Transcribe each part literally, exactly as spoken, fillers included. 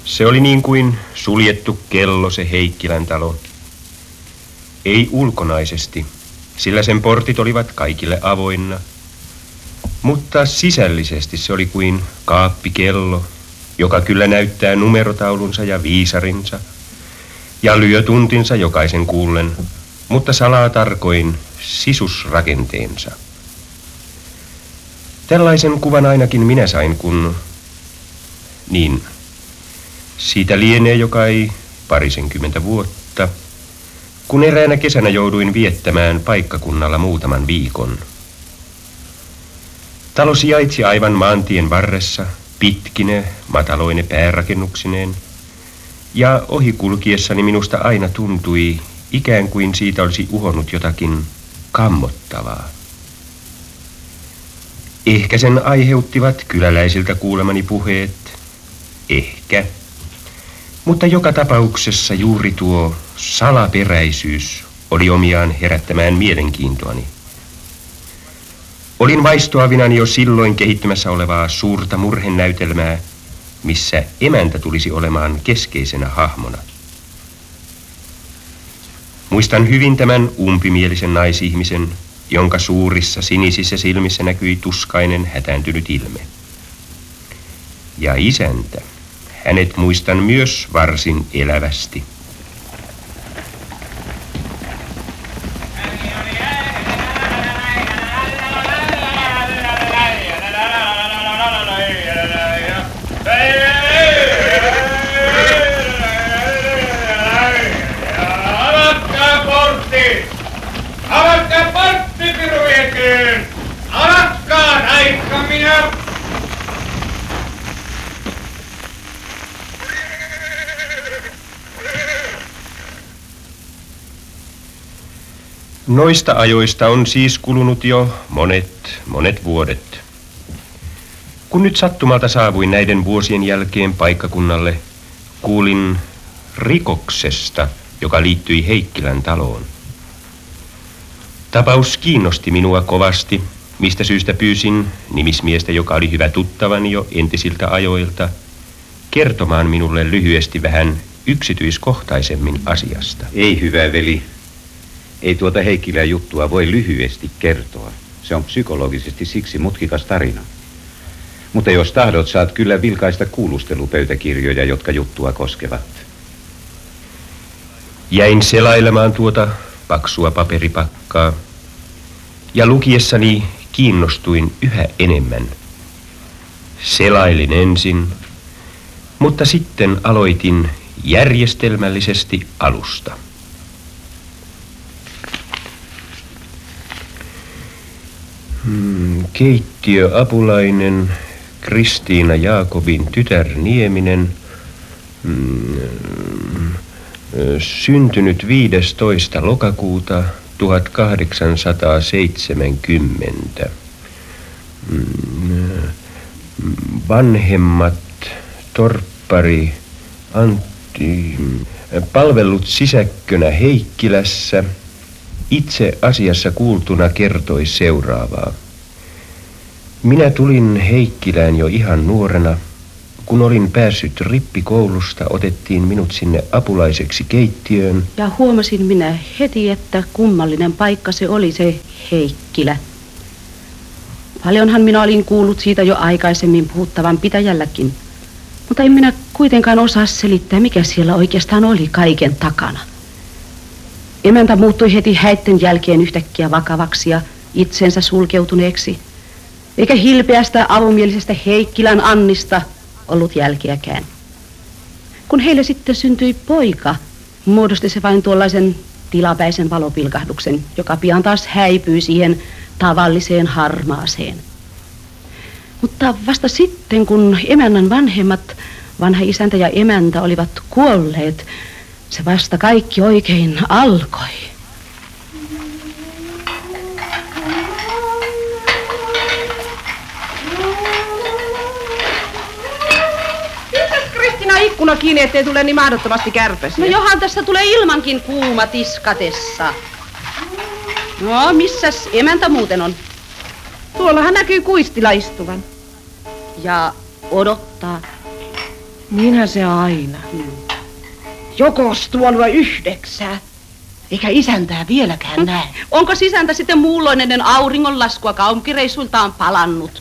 Se oli niin kuin suljettu kello, se Heikkilän talo. Ei ulkonaisesti, sillä sen portit olivat kaikille avoinna. Mutta sisällisesti se oli kuin kaappikello, joka kyllä näyttää numerotaulunsa ja viisarinsa ja lyö tuntinsa jokaisen kuullen, mutta salaa tarkoin sisusrakenteensa. Tällaisen kuvan ainakin minä sain, kun... Niin, siitä lienee joka ei parisenkymmentä vuotta, kun eräänä kesänä jouduin viettämään paikkakunnalla muutaman viikon. Talo sijaitsi aivan maantien varressa, pitkine, mataloine päärakennuksineen, ja ohikulkiessani minusta aina tuntui, ikään kuin siitä olisi uhonnut jotakin kammottavaa. Ehkä sen aiheuttivat kyläläisiltä kuulemani puheet, ehkä. Mutta joka tapauksessa juuri tuo salaperäisyys oli omiaan herättämään mielenkiintoani. Olin vaistoavinani jo silloin kehittymässä olevaa suurta murhenäytelmää, missä emäntä tulisi olemaan keskeisenä hahmona. Muistan hyvin tämän umpimielisen naisihmisen, jonka suurissa sinisissä silmissä näkyi tuskainen hätääntynyt ilme. Ja isäntä, hänet muistan myös varsin elävästi. Noista ajoista on siis kulunut jo monet, monet vuodet. Kun nyt sattumalta saavuin näiden vuosien jälkeen paikkakunnalle, kuulin rikoksesta, joka liittyi Heikkilän taloon. Tapaus kiinnosti minua kovasti, mistä syystä pyysin nimismiestä, joka oli hyvä tuttavani jo entisiltä ajoilta, kertomaan minulle lyhyesti vähän yksityiskohtaisemmin asiasta. Ei, hyvä veli. Ei tuota Heikkilän juttua voi lyhyesti kertoa. Se on psykologisesti siksi mutkikas tarina. Mutta jos tahdot, saat kyllä vilkaista kuulustelupöytäkirjoja, jotka juttua koskevat. Jäin selailemaan tuota paksua paperipakkaa, ja lukiessani kiinnostuin yhä enemmän. Selailin ensin, mutta sitten aloitin järjestelmällisesti alusta. Hmm, keittiöapulainen Kristiina Jaakobin tytär Nieminen, hmm, syntynyt viidestoista lokakuuta tuhatkahdeksansataaseitsemänkymmentä. Hmm, vanhemmat torppari Antti, palvellut sisäkkönä Heikkilässä. Itse asiassa kuultuna kertoi seuraavaa. Minä tulin Heikkilään jo ihan nuorena. Kun olin päässyt rippikoulusta, otettiin minut sinne apulaiseksi keittiöön. Ja huomasin minä heti, että kummallinen paikka se oli se Heikkilä. Paljonhan minä olin kuullut siitä jo aikaisemmin puhuttavan pitäjälläkin. Mutta en minä kuitenkaan osaa selittää, mikä siellä oikeastaan oli kaiken takana. Emäntä muuttui heti häitten jälkeen yhtäkkiä vakavaksi ja itsensä sulkeutuneeksi. Eikä hilpeästä avomielisestä Heikkilän Annista ollut jälkeäkään. Kun heille sitten syntyi poika, muodosti se vain tuollaisen tilapäisen valopilkahduksen, joka pian taas häipyi siihen tavalliseen harmaaseen. Mutta vasta sitten, kun emännän vanhemmat, vanha isäntä ja emäntä, olivat kuolleet, se vasta kaikki oikein alkoi. Pistäs Kristiina ikkuna kiinni, ettei tule niin mahdottomasti kärpäsiä. No johan tässä tulee ilmankin kuuma tiskatessa. No, missäs emäntä muuten on? Tuollahan näkyy kuistilla istuvan. Ja odottaa. Niinhän se aina. Hmm. Jokos tuo yhdeksää, eikä isäntää vieläkään näe. Onko isäntä sitten muulloin ennen auringonlaskua kaupunkireissuiltaan palannut?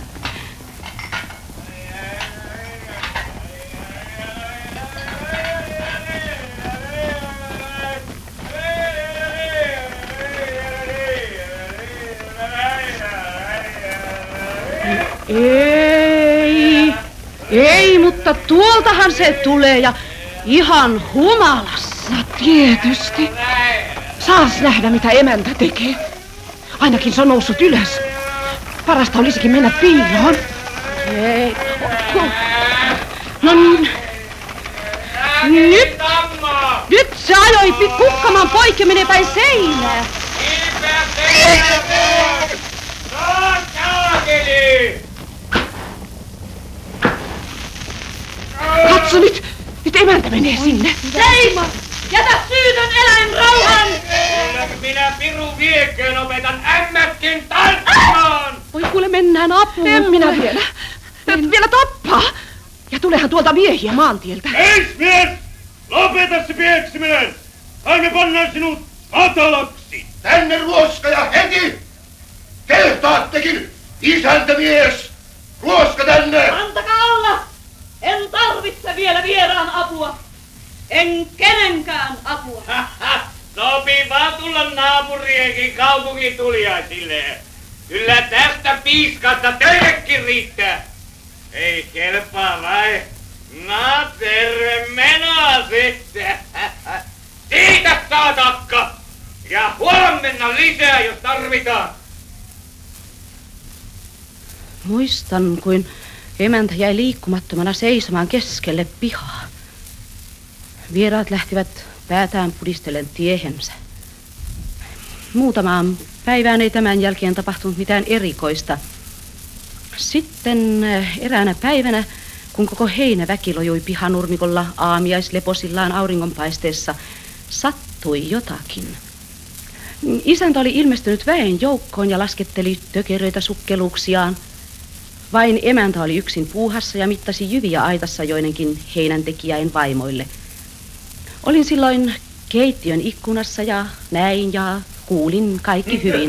Ei, ei, mutta tuoltahan se tulee ja ihan humalassa. No tietysti. Saas nähdä, mitä emäntä tekee. Ainakin se on noussut ylös. Parasta olisikin mennä piiloon. Ei. No niin. Nyt. Nyt se ajoi kukkamaan poikki menee päin seinää. Katso nyt. Nyt emäntä menee sinne. Seima! Jätä syytön eläin rauhan! Minä pirun viekköön opetan ämmätkin tanssimaan! Voi kuule, mennään apuun. En minä vielä. En vielä tappaa. Ja tulehan tuolta miehiä maantieltä. Eis mies! Lopeta se pieksiminen! Tai me pannaan sinut matalaksi! Tänne ruoska ja heti! Kehtaattekin, isäntämies! Ruoska tänne! Antakaa olla! En tarvitse vielä vieraan apua. En kenenkään apua. Sopii vaan tulla naapurienkin kaupungituliaisille. Kyllä tästä piiskasta teillekin riittää. Ei kelpaa vai? No terve menoa sitten. Siitä saa takka. Ja huomenna lisää, jos tarvitaan. Muistan, kuin emäntä jäi liikkumattomana seisomaan keskelle pihaa. Vieraat lähtivät päätään pudistellen tiehensä. Muutamaan päivään ei tämän jälkeen tapahtunut mitään erikoista. Sitten eräänä päivänä, kun koko heinäväki lojui pihanurmikolla aamiaisleposillaan auringonpaisteessa, sattui jotakin. Isäntä oli ilmestynyt väen joukkoon ja lasketteli tökeröitä sukkeluuksiaan. Vain emäntä oli yksin puuhassa ja mittasi jyviä aitassa joidenkin heinäntekijäin vaimoille. Olin silloin keittiön ikkunassa ja näin ja kuulin kaikki hyvin.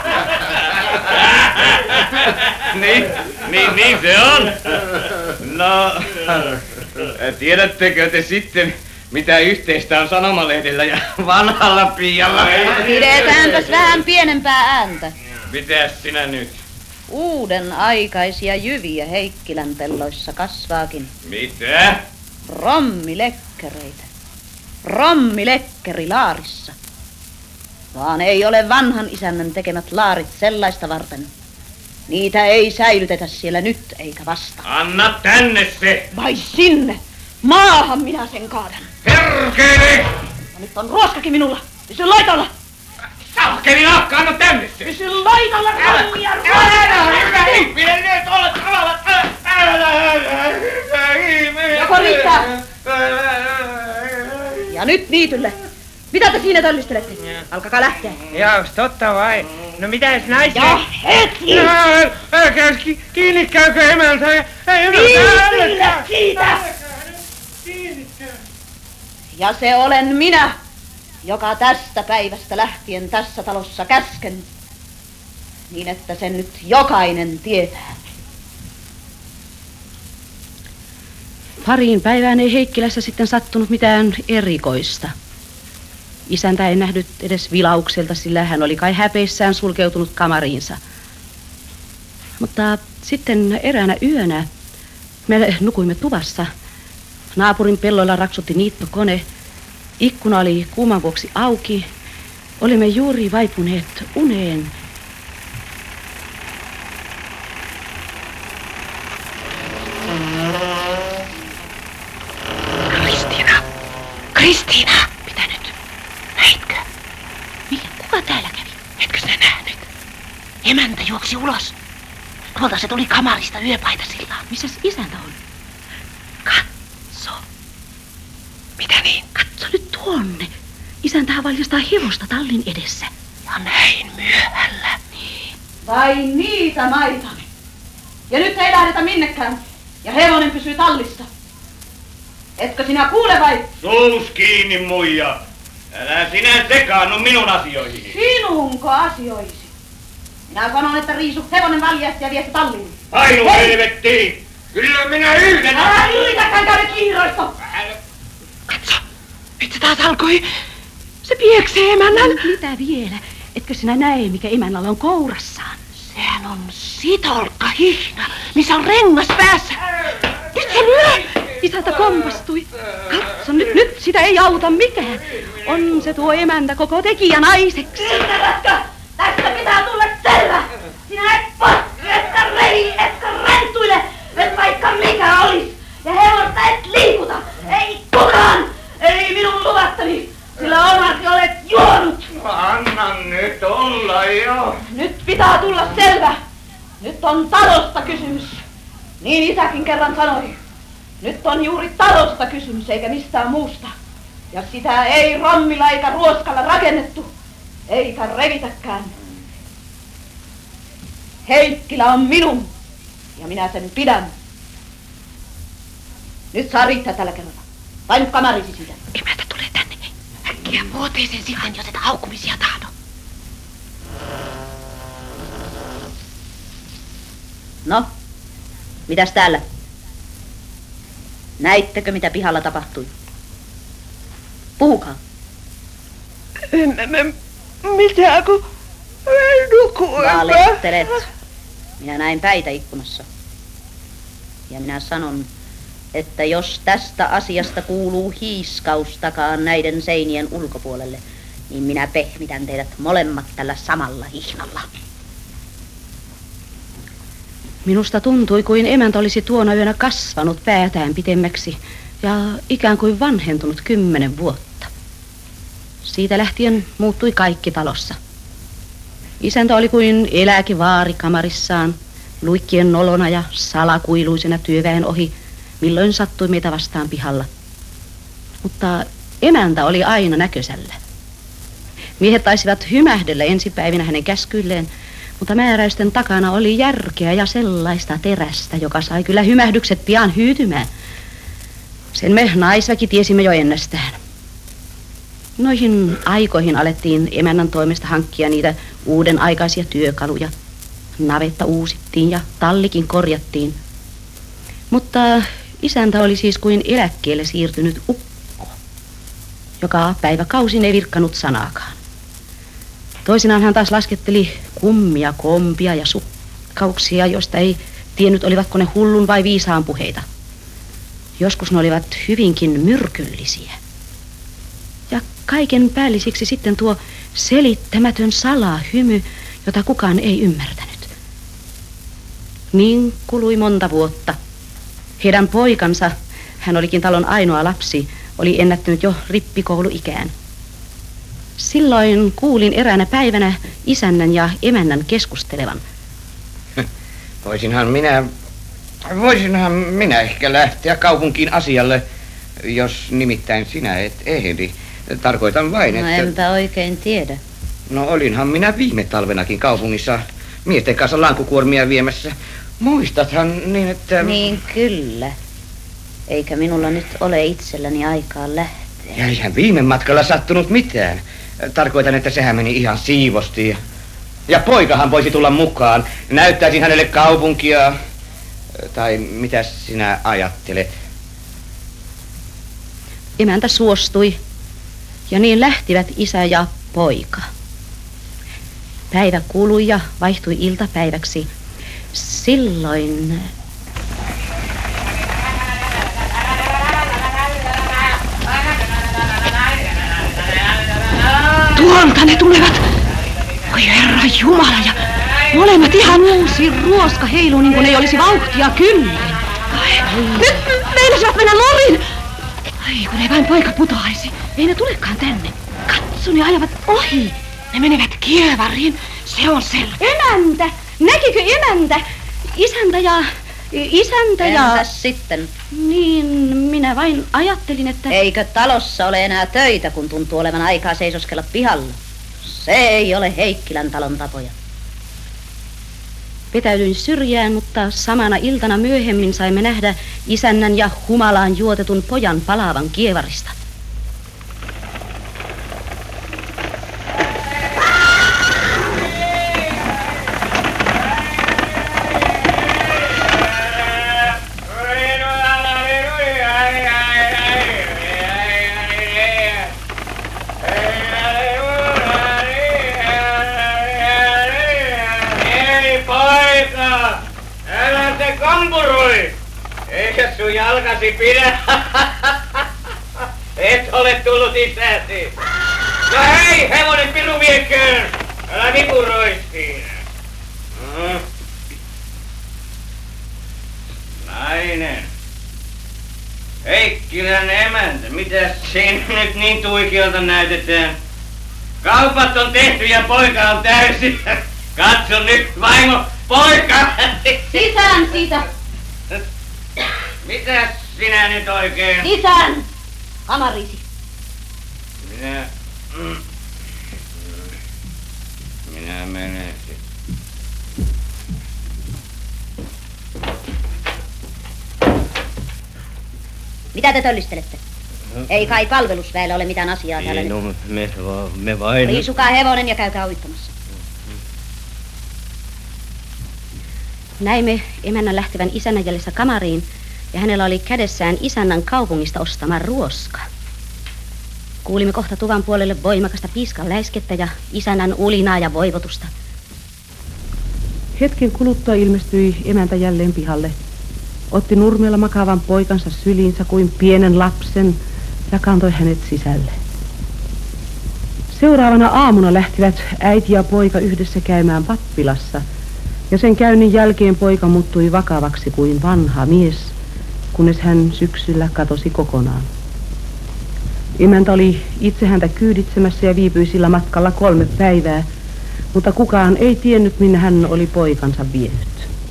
niin, niin, niin se on. No, tiedättekö te sitten, mitä yhteistä on sanomalehdellä ja vanhalla piialla? Pidetäänpäs vähän pienempää ääntä. Mitäs sinä nyt? Uuden aikaisia jyviä Heikkilän pelloissa kasvaakin. Mitä? Rommilekkereitä. Rommilekkeri laarissa. Vaan ei ole vanhan isännän tekemät laarit sellaista varten. Niitä ei säilytetä siellä nyt eikä vasta. Anna tänne se! Vai sinne! Maahan minä sen kaadan. Perkele! Ja nyt on ruoskakin minulla. Pysy laitolla! Saakeli nakka, anna tänne se! Pysy laitolla, kammia ruoska! Älä hyvä ihminen, nyt olet tavalla! Joko riittää? Ja nyt niitylle. Mitä te siinä töllistelette? Alkakaa lähteä. Joo, totta vai? No mitäs naisia? Ja heti! No, älkää ki- kiinni käykö emältä. Ei Viisille siitä! Ja se olen minä, joka tästä päivästä lähtien tässä talossa käsken, niin että sen nyt jokainen tietää. Pariin päivään ei Heikkilässä sitten sattunut mitään erikoista. Isäntä ei nähnyt edes vilaukselta, sillä hän oli kai häpeissään sulkeutunut kamariinsa. Mutta sitten eräänä yönä me nukuimme tuvassa. Naapurin pelloilla raksutti niittokone. Ikkuna oli kuuman vuoksi auki. Olimme juuri vaipuneet uneen. Kristiina! Kristiina! Mitä nyt? Näitkö? Mikä? Kuka täällä kävi? Etkö sinä nähnyt? Emäntä juoksi ulos. Tuolta se tuli kamarista yöpaitasillaan. Missäs isäntä on? Katso. Mitä niin? Katso nyt tuonne. Isäntähän valjastaa hevosta tallin edessä. Ja näin myöhällä. Niin. Vai niitä maita. Ja nyt ei lähdetä minnekään. Ja hevonen pysyy tallissa. Etkö sinä kuule vai? Suus kiinni, muija. Älä sinä sekaannu minun asioihini. Sinunko asioisi? Minä sanon, että riisu hevonen valjasti ja vie se talliin. Ainu helvettiin! Kyllä minä yhden... Älä yritäkään käydä kiiroista! Katso, nyt se taas alkoi. Se pieksee emännän. Mitä vielä? Etkö sinä näe, mikä emännällä on kourassaan? Sehän on sitolkka hihna, missä on rengas päässä. Nyt se lyö. Isäntä kompastui. Katso nyt, nyt sitä ei auta mikään. On se tuo emäntä koko tekijä naiseksi. Ymmärrätkö? Tästä pitää tulla selvä. Sinä et potki, etkä revi, etkä renttuile, et vaikka mikä olis. Ja hevosta et liikuta. Ei kukaan. Ei minun luvattani. Sillä omasi olet juonut. Anna nyt olla jo. Nyt pitää tulla selvä. Nyt on talosta kysymys. Niin isäkin kerran sanoi. Nyt on juuri talosta kysymys eikä mistään muusta. Ja sitä ei rammilla eikä ruoskalla rakennettu. Eikä revitäkään. Heikkilä on minun. Ja minä sen pidän. Nyt saa riittää tällä kerralla. Vai nyt kamarisi siitä. Emäntä tulee tänne. Äkkiä vuoteeseen sitten, jos et haukkumisia tahdo. No, mitäs täällä? Näittekö, mitä pihalla tapahtui? Puhukaa. En, en, mitä kun nukuin. Valehtelet. Minä näin päitä ikkunassa. Ja minä sanon, että jos tästä asiasta kuuluu hiiskaustakaan näiden seinien ulkopuolelle, niin minä pehmitän teidät molemmat tällä samalla hihnalla. Minusta tuntui, kuin emäntä olisi tuona yönä kasvanut päätään pitemmäksi ja ikään kuin vanhentunut kymmenen vuotta. Siitä lähtien muuttui kaikki talossa. Isäntä oli kuin eläkevaari kamarissaan, luikkien nolona ja salakuiluisena työväen ohi, milloin sattui meitä vastaan pihalla. Mutta emäntä oli aina näköisellä. Miehet taisivat hymähdellä ensipäivinä hänen käskyilleen, mutta määräysten takana oli järkeä ja sellaista terästä, joka sai kyllä hymähdykset pian hyytymään. Sen me naisväki tiesimme jo ennestään. Noihin aikoihin alettiin emännän toimesta hankkia niitä uuden aikaisia työkaluja. Navetta uusittiin ja tallikin korjattiin. Mutta isäntä oli siis kuin eläkkeelle siirtynyt ukko, joka päiväkausin ei virkkanut sanaakaan. Toisinaan hän taas lasketteli kummia, kompia ja sukkauksia, joista ei tiennyt, olivatko ne hullun vai viisaan puheita. Joskus ne olivat hyvinkin myrkyllisiä. Ja kaiken päällisiksi sitten tuo selittämätön salahymy, jota kukaan ei ymmärtänyt. Niin kului monta vuotta. Heidän poikansa, hän olikin talon ainoa lapsi, oli ennättänyt jo rippikouluikään. Silloin kuulin eräänä päivänä isännän ja emännän keskustelevan. Voisinhan minä, voisinhan minä ehkä lähteä kaupunkiin asialle, jos nimittäin sinä et ehdi. Tarkoitan vain, että... No enpä oikein tiedä. No olinhan minä viime talvenakin kaupungissa miesten kanssa lankukuormia viemässä. Muistathan niin, että... Niin kyllä. Eikä minulla nyt ole itselläni aikaa lähteä. Ja eihän viime matkalla sattunut mitään. Tarkoitan, että sehän meni ihan siivosti. Ja poikahan voisi tulla mukaan. Näyttäisin hänelle kaupunkia. Tai mitä sinä ajattelet? Emäntä suostui. Ja niin lähtivät isä ja poika. Päivä kului ja vaihtui iltapäiväksi. Silloin... Tuolta ne tulevat! Oi herra jumala, ja molemmat ihan uusi ruoska heiluu niin kuin ei olisi vauhtia kymmenen. Nyt meinasivat mennä nurin! Ai kun ei vain poika putoaisi. Ei ne tulekaan tänne. Katso, ne ajavat ohi. Ne menevät kievariin, se on selvä. Emäntä! Näkikö emäntä? Isäntä ja... Isäntä ja... Entäs sitten? Niin, minä vain ajattelin, että... Eikö talossa ole enää töitä, kun tuntuu olevan aikaa seisoskella pihalla? Se ei ole Heikkilän talon tapoja. Vetäydyin syrjään, mutta samana iltana myöhemmin saimme nähdä isännän ja humalaan juotetun pojan palaavan kievarista. Eikä sun jalkasi pidä. Et ole tullut isäsi. No hei, hevonen piru vieköön. Älä nipuroi siinä. Mm. Nainen. Heikkilän emäntä. Mitäs siinä nyt niin tuikiolta näytetään? Kaupat on tehty ja poika on täysin. Katso nyt, vaimo, poika! Sisään siitä! Mitäs sinä nyt oikein? Sisään! Kamariisi. Minä... Mm. Minä menen sitten. Mitä te töllistelette? No. Ei kai palvelusväellä ole mitään asiaa täällä nyt. No, me, va, me vain... Riisukaa hevonen ja käykää uittamassa. Näimme emännän lähtevän isännän jäljessä kamariin, ja hänellä oli kädessään isännän kaupungista ostama ruoska. Kuulimme kohta tuvan puolelle voimakasta piiskan läiskettä ja isännän ulinaa ja voivotusta. Hetken kuluttua ilmestyi emäntä jälleen pihalle. Otti nurmella makaavan poikansa syliinsä kuin pienen lapsen ja kantoi hänet sisälle. Seuraavana aamuna lähtivät äiti ja poika yhdessä käymään pappilassa, ja sen käynnin jälkeen poika muuttui vakavaksi kuin vanha mies, kunnes hän syksyllä katosi kokonaan. Emäntä oli itse häntä kyyditsemässä ja viipyi sillä matkalla kolme päivää, mutta kukaan ei tiennyt, minne hän oli poikansa vienyt.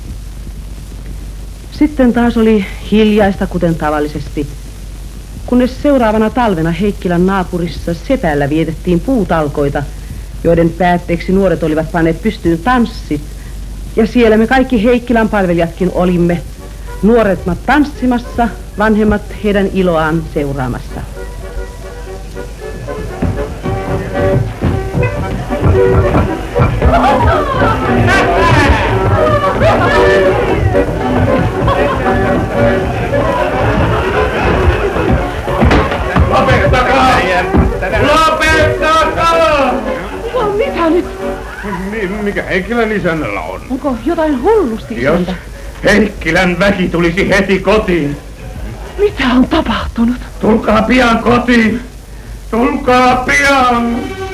Sitten taas oli hiljaista, kuten tavallisesti, kunnes seuraavana talvena Heikkilän naapurissa Sepällä vietettiin puutalkoita, joiden päätteeksi nuoret olivat panneet pystyyn tanssit, ja siellä me kaikki Heikkilän palvelijatkin olimme, nuoretmat tanssimassa, vanhemmat heidän iloaan seuraamassa. Lopettakaa! Lopettakaa! No mitä nyt? Mikä Heikkilän isännällä on? Onko jotain hullusti isäntä? Jos Heikkilän väki tulisi heti kotiin. Mitä on tapahtunut? Tulkaa pian kotiin! Tulkaa pian!